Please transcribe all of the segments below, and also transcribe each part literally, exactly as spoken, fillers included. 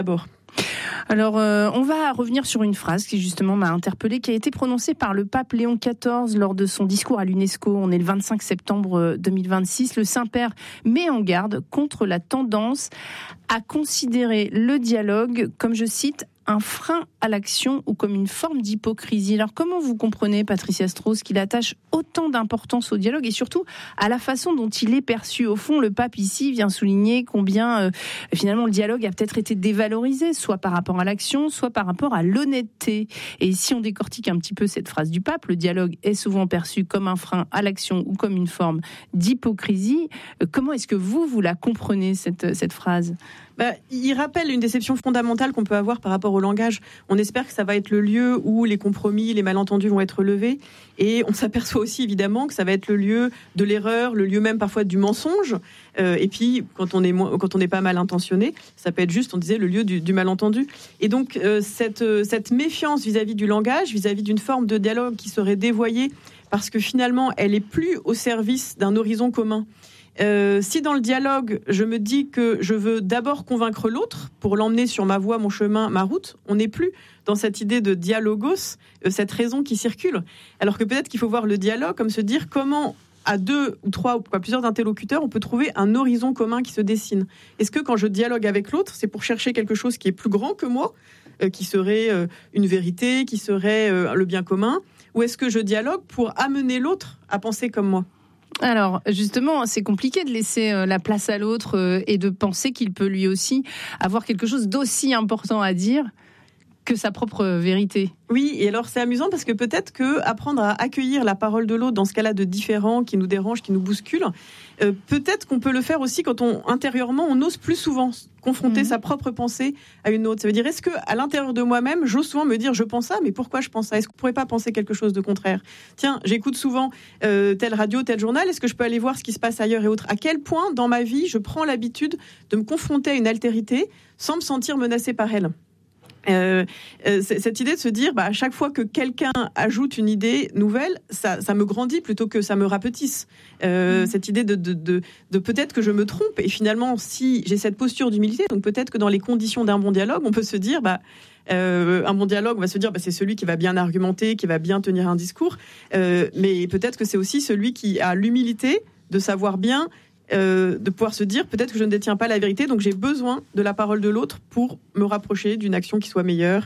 d'abord. Alors, euh, on va revenir sur une phrase qui justement m'a interpellée, qui a été prononcée par le pape Léon quatorze lors de son discours à l'UNESCO. On est le vingt-cinq septembre deux mille vingt-six. Le Saint-Père met en garde contre la tendance à considérer le dialogue comme, je cite, un frein à l'action ou comme une forme d'hypocrisie. Alors comment vous comprenez, Patricia Strauss, qu'il attache autant d'importance au dialogue et surtout à la façon dont il est perçu? Au fond, le pape ici vient souligner combien euh, finalement le dialogue a peut-être été dévalorisé, soit par rapport à l'action, soit par rapport à l'honnêteté. Et si on décortique un petit peu cette phrase du pape, le dialogue est souvent perçu comme un frein à l'action ou comme une forme d'hypocrisie. Euh, comment est-ce que vous, vous la comprenez, cette, cette phrase ? Bah, il rappelle une déception fondamentale qu'on peut avoir par rapport au langage. On espère que ça va être le lieu où les compromis, les malentendus vont être levés. Et on s'aperçoit aussi évidemment que ça va être le lieu de l'erreur, le lieu même parfois du mensonge. Euh, et puis, quand on est quand on n'est pas mal intentionné, ça peut être juste, on disait, le lieu du, du malentendu. Et donc, euh, cette, cette méfiance vis-à-vis du langage, vis-à-vis d'une forme de dialogue qui serait dévoyée, parce que finalement, elle est plus au service d'un horizon commun. Euh, si dans le dialogue, je me dis que je veux d'abord convaincre l'autre pour l'emmener sur ma voie, mon chemin, ma route, on n'est plus dans cette idée de dialogos, euh, cette raison qui circule. Alors que peut-être qu'il faut voir le dialogue comme se dire comment, à deux ou trois ou plusieurs interlocuteurs, on peut trouver un horizon commun qui se dessine. Est-ce que quand je dialogue avec l'autre, c'est pour chercher quelque chose qui est plus grand que moi, euh, qui serait euh, une vérité, qui serait euh, le bien commun, ou est-ce que je dialogue pour amener l'autre à penser comme moi ? Alors, justement, c'est compliqué de laisser la place à l'autre et de penser qu'il peut lui aussi avoir quelque chose d'aussi important à dire que sa propre vérité. Oui, et alors c'est amusant parce que peut-être que apprendre à accueillir la parole de l'autre dans ce cas-là de différent, qui nous dérange, qui nous bouscule, euh, peut-être qu'on peut le faire aussi quand on intérieurement on ose plus souvent confronter mmh. sa propre pensée à une autre. Ça veut dire, est-ce que à l'intérieur de moi-même, j'ose souvent me dire je pense ça, mais pourquoi je pense ça ? Est-ce qu'on pourrait pas penser quelque chose de contraire ? Tiens, j'écoute souvent euh, telle radio, tel journal. Est-ce que je peux aller voir ce qui se passe ailleurs et autres ? À quel point dans ma vie je prends l'habitude de me confronter à une altérité sans me sentir menacée par elle ? Euh, euh, cette idée de se dire bah, à chaque fois que quelqu'un ajoute une idée nouvelle, ça, ça me grandit plutôt que ça me rapetisse. Euh, mmh. Cette idée de, de, de, de peut-être que je me trompe, et finalement si j'ai cette posture d'humilité, donc peut-être que dans les conditions d'un bon dialogue on peut se dire bah, euh, un bon dialogue on va se dire bah, c'est celui qui va bien argumenter, qui va bien tenir un discours, euh, mais peut-être que c'est aussi celui qui a l'humilité de savoir bien Euh, de pouvoir se dire peut-être que je ne détiens pas la vérité, donc j'ai besoin de la parole de l'autre pour me rapprocher d'une action qui soit meilleure,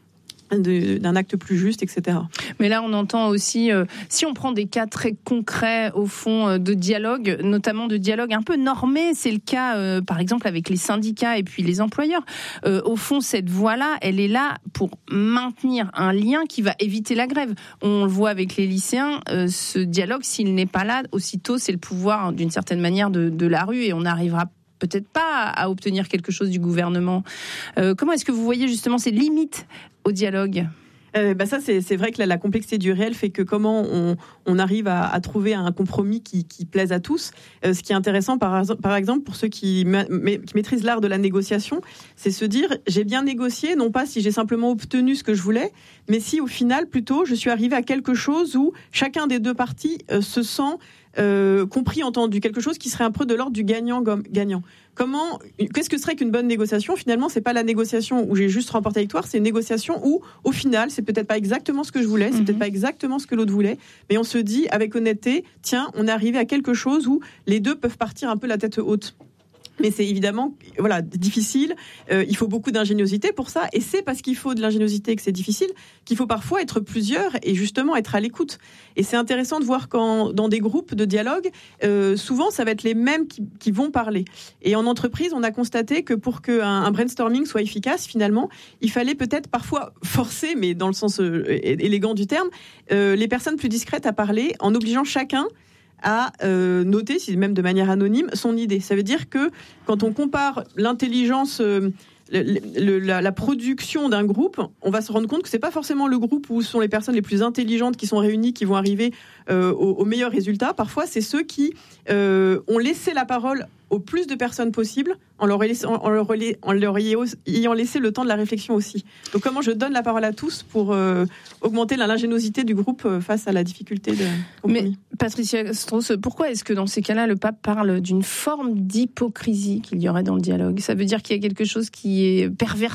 de, d'un acte plus juste, et cetera. Mais là, on entend aussi, euh, si on prend des cas très concrets, au fond, euh, de dialogue, notamment de dialogue un peu normé, c'est le cas, euh, par exemple, avec les syndicats et puis les employeurs. Euh, au fond, cette voie-là, elle est là pour maintenir un lien qui va éviter la grève. On le voit avec les lycéens, euh, ce dialogue, s'il n'est pas là, aussitôt, c'est le pouvoir, d'une certaine manière, de, de la rue, et on n'arrivera peut-être pas à obtenir quelque chose du gouvernement. Euh, comment est-ce que vous voyez justement ces limites au dialogue ? Euh, bah ça, c'est, c'est vrai que la, la complexité du réel fait que comment on, on arrive à, à trouver un compromis qui, qui plaise à tous. Euh, ce qui est intéressant, par, par exemple, pour ceux qui, ma, qui maîtrisent l'art de la négociation, c'est se dire, j'ai bien négocié, non pas si j'ai simplement obtenu ce que je voulais, mais si au final, plutôt, je suis arrivé à quelque chose où chacun des deux parties euh, se sent euh, compris, entendu, quelque chose qui serait un peu de l'ordre du gagnant-gagnant. Comment, qu'est-ce que serait qu'une bonne négociation ? Finalement, c'est pas la négociation où j'ai juste remporté la victoire, c'est une négociation où, au final, c'est peut-être pas exactement ce que je voulais, c'est mmh. peut-être pas exactement ce que l'autre voulait, mais on se dit avec honnêteté, tiens, on est arrivé à quelque chose où les deux peuvent partir un peu la tête haute. Mais c'est évidemment voilà, difficile, euh, il faut beaucoup d'ingéniosité pour ça, et c'est parce qu'il faut de l'ingéniosité que c'est difficile, qu'il faut parfois être plusieurs et justement être à l'écoute. Et c'est intéressant de voir quand dans des groupes de dialogue, euh, souvent ça va être les mêmes qui, qui vont parler. Et en entreprise, on a constaté que pour qu'un un brainstorming soit efficace, finalement, il fallait peut-être parfois forcer, mais dans le sens euh, élégant du terme, euh, les personnes plus discrètes à parler, en obligeant chacun à euh, noter, si même de manière anonyme, son idée. Ça veut dire que quand on compare l'intelligence, euh, le, le, la, la production d'un groupe, on va se rendre compte que c'est pas forcément le groupe où sont les personnes les plus intelligentes qui sont réunies qui vont arriver euh, au, au meilleur résultat. Parfois, c'est ceux qui euh, ont laissé la parole au plus de personnes possible, en leur, laissant, en leur, en leur ayant laissé le temps de la réflexion aussi. Donc comment je donne la parole à tous pour euh, augmenter l'ingéniosité du groupe face à la difficulté de compromis. Mais Patricia Strauss, pourquoi est-ce que dans ces cas-là, le pape parle d'une forme d'hypocrisie qu'il y aurait dans le dialogue ? Ça veut dire qu'il y a quelque chose qui est pervers